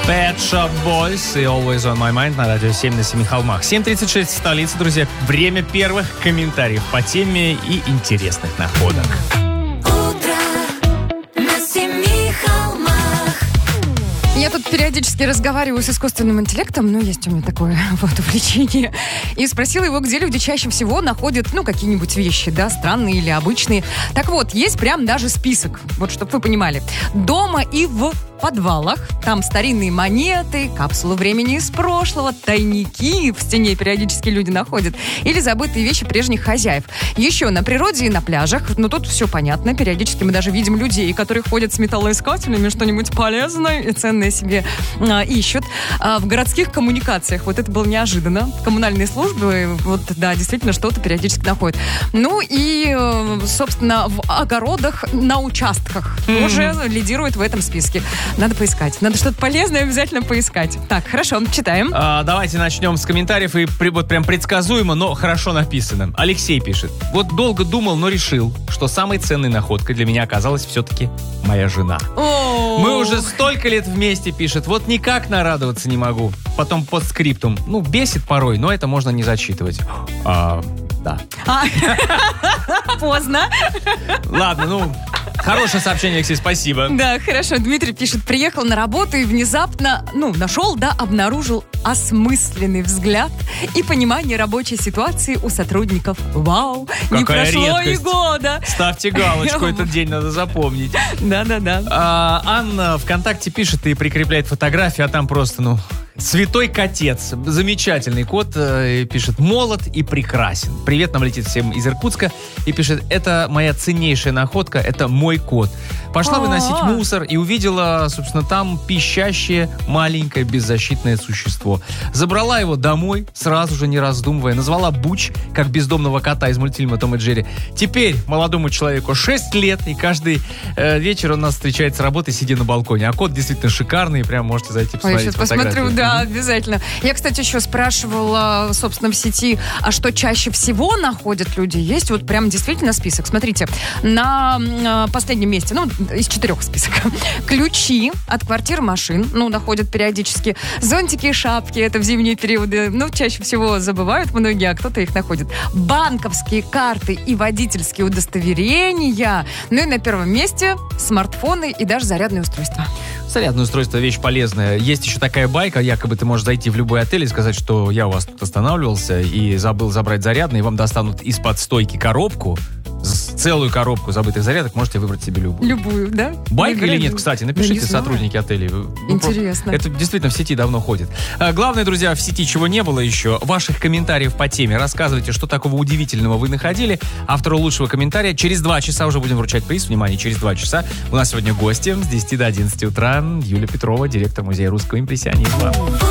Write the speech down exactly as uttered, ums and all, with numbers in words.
Pet Shop Boys и Always on My Mind на радио семь на семи холмах. семь тридцать шесть в столице, друзья. Время первых комментариев по теме и интересных находок. Я тут периодически разговариваю с искусственным интеллектом, ну, есть у меня такое вот увлечение, и спросила его, где люди чаще всего находят, ну, какие-нибудь вещи, да, странные или обычные. Так вот, есть прям даже список, вот, чтобы вы понимали. Дома и в подвалах, там старинные монеты, капсулы времени из прошлого, тайники в стене периодически люди находят, или забытые вещи прежних хозяев. Еще на природе и на пляжах, ну, тут все понятно, периодически мы даже видим людей, которые ходят с металлоискателями, что-нибудь полезное и ценное себе а, ищут. А в городских коммуникациях, вот это было неожиданно, коммунальные службы, вот, да, действительно, что-то периодически находят. Ну, и, собственно, в огородах, на участках mm-hmm. тоже лидирует в этом списке. Надо поискать. Надо что-то полезное обязательно поискать. Так, хорошо, читаем. А, давайте начнем с комментариев. И при, вот прям предсказуемо, но хорошо написано. Алексей пишет. Вот долго думал, но решил, что самой ценной находкой для меня оказалась все-таки моя жена. О-о-о. Мы уже столько лет вместе, пишет. Вот никак нарадоваться не могу. Потом постскриптум. Ну, бесит порой, но это можно не зачитывать. А, да. Поздно. Ладно, ну... Хорошее сообщение, Алексей, спасибо. Да, хорошо. Дмитрий пишет, приехал на работу и внезапно, ну, нашел, да, обнаружил осмысленный взгляд и понимание рабочей ситуации у сотрудников. Вау, какая не прошло редкость. И года. Ставьте галочку, этот день надо запомнить. Да-да-да. А, Анна ВКонтакте пишет и прикрепляет фотографию, а там просто, ну... Святой Котец. Замечательный кот. Э, пишет, молод и прекрасен. Привет, нам летит всем из Иркутска. И пишет, это моя ценнейшая находка, это мой кот. Пошла выносить мусор и увидела, собственно, там пищащее маленькое беззащитное существо. Забрала его домой, сразу же не раздумывая. Назвала Буч, как бездомного кота из мультфильма «Том и Джерри». Теперь молодому человеку шесть лет, и каждый э, вечер он нас встречает с работы, сидя на балконе. А кот действительно шикарный, и прям можете зайти посмотреть. Ой, сейчас посмотрю, да. Да, обязательно. Я, кстати, еще спрашивала, собственно, в сети, а что чаще всего находят люди? Есть вот прям действительно список. Смотрите, на последнем месте, ну, из четырех списков. Ключи от квартир, машин, ну, находят периодически. Зонтики и шапки, это в зимние периоды, ну, чаще всего забывают многие, а кто-то их находит. Банковские карты и водительские удостоверения. Ну и на первом месте смартфоны и даже зарядные устройства. Зарядное устройство — вещь полезная. Есть еще такая байка, якобы ты можешь зайти в любой отель и сказать, что я у вас тут останавливался и забыл забрать зарядный, и вам достанут из-под стойки коробку, целую коробку забытых зарядок, можете выбрать себе любую. Любую, да? Байка или нет, кстати, напишите, да, сотрудники отелей. Интересно. Это действительно в сети давно ходит. А, главное, друзья, в сети чего не было еще, ваших комментариев по теме. Рассказывайте, что такого удивительного вы находили. Автору лучшего комментария через два часа уже будем вручать приз. Внимание, через два часа. У нас сегодня гости с десяти до одиннадцати утра. Юлия Петрова, директор Музея русского импрессионизма.